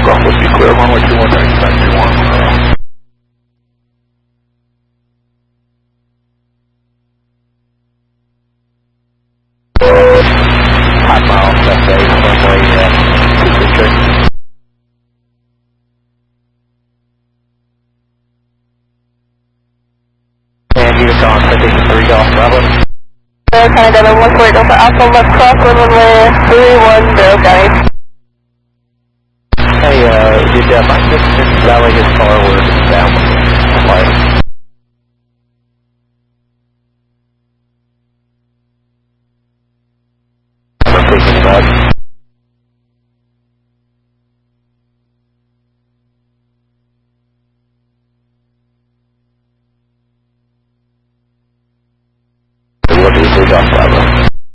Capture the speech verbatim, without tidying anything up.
Golf would be clear, runway two one nine, nine two one. Hot mile, that's a runway uh, two three three. And Unicon fifty-three Golf Bravo. Kind of one four eight Alpha Alpha left cross runway three one zero County. Hey, uh, did uh, my distance valley is forward down flight? I'm taking it up.